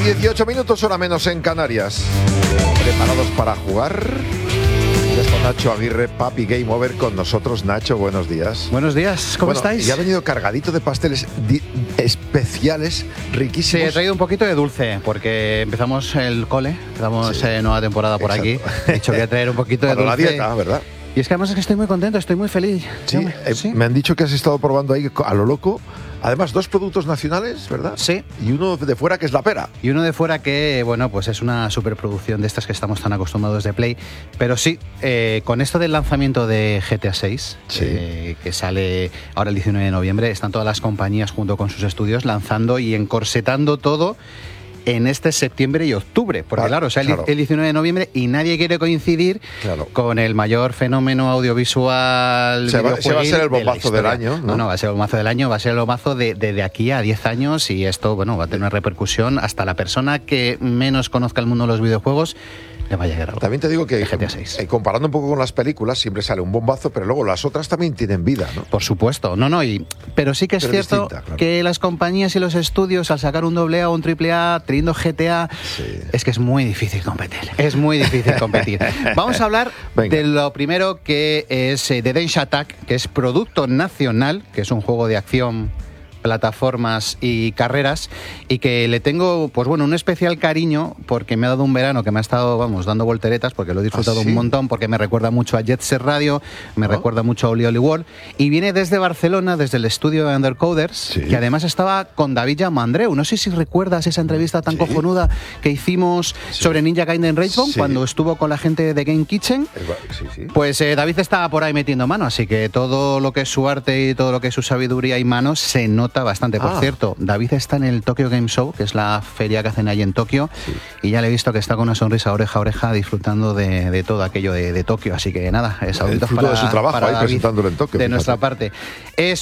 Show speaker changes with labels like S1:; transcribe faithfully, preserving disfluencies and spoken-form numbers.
S1: dieciocho minutos, hora menos en Canarias. ¿Preparados para jugar? Ya está Nacho Aguirre, Papi Game Over, con nosotros. Nacho, buenos días.
S2: Buenos días, ¿cómo
S1: bueno,
S2: estáis?
S1: Y ha venido cargadito de pasteles di- especiales, riquísimos.
S2: Sí, he traído un poquito de dulce, porque empezamos el cole, empezamos
S1: Sí.
S2: eh, nueva temporada por
S1: Exacto.
S2: aquí. He dicho que traer un poquito de
S1: Para
S2: dulce.
S1: la dieta, ¿verdad?
S2: Y es que además es que estoy muy contento, estoy muy feliz.
S1: Sí,
S2: Dígame,
S1: eh,
S2: ¿sí?
S1: me han dicho que has estado probando ahí a lo loco. Además, dos productos nacionales, ¿verdad?
S2: Sí.
S1: Y uno de fuera, que es la pera.
S2: Y uno de fuera que, bueno, pues es una superproducción de estas que estamos tan acostumbrados de Play. Pero sí, eh, con esto del lanzamiento de G T A seis,
S1: Sí.
S2: eh, que sale ahora el diecinueve de noviembre, están todas las compañías junto con sus estudios lanzando y encorsetando todo en este septiembre y octubre. Porque
S1: Ah,
S2: claro, o sea, el,
S1: claro.
S2: el diecinueve de noviembre y nadie quiere coincidir
S1: Claro.
S2: con el mayor fenómeno audiovisual.
S1: Se va- se va a ser el
S2: videojueguil de la
S1: bombazo del
S2: historia.
S1: año, ¿no?
S2: No, no, va a ser el bombazo del año, va a ser el bombazo de, de, de aquí a diez años, y esto, bueno, va a tener una repercusión. Hasta la persona que menos conozca el mundo de los videojuegos le va a llegar algo.
S1: También te digo que,
S2: G T A seis.
S1: eh, comparando un poco con las películas, siempre sale un bombazo, pero luego las otras también tienen vida, ¿no?
S2: Por supuesto, no, no, y, pero sí que es
S1: Pero
S2: cierto
S1: distinta, claro.
S2: que las compañías y los estudios, al sacar un doble A o un triple A, teniendo G T A,
S1: Sí.
S2: es que es muy difícil competir. Es muy difícil competir. Vamos a hablar
S1: Venga.
S2: de lo primero, que es eh, The Densha Attack, que es producto nacional, que es un juego de acción, plataformas y carreras, y que le tengo, pues bueno, un especial cariño, porque me ha dado un verano que me ha estado, vamos, dando volteretas, porque lo he disfrutado
S1: ¿Ah, sí?
S2: un montón, porque me recuerda mucho a Jet Set Radio, me
S1: ¿Ah?
S2: recuerda mucho a Oli Oli World, y viene desde Barcelona, desde el estudio de Undercoders,
S1: Sí.
S2: que además estaba con David Llamandreu. No sé si recuerdas esa entrevista tan
S1: Sí.
S2: cojonuda que hicimos
S1: Sí.
S2: sobre Ninja Gaiden Ragebone,
S1: Sí.
S2: cuando estuvo con la gente de Game Kitchen.
S1: Es va- Sí, sí.
S2: Pues eh, David estaba por ahí metiendo mano, así que todo lo que es su arte y todo lo que es su sabiduría y manos se nota bastante. Por
S1: Ah.
S2: cierto, David está en el Tokyo Game Show, que es la feria que hacen ahí en Tokio,
S1: Sí.
S2: y ya le he visto que está con una sonrisa oreja a oreja disfrutando de, de todo aquello de, de Tokio. Así que nada, es
S1: El fruto de su trabajo ahí
S2: David
S1: presentándolo en Tokio,
S2: de
S1: fíjate.
S2: nuestra parte. Es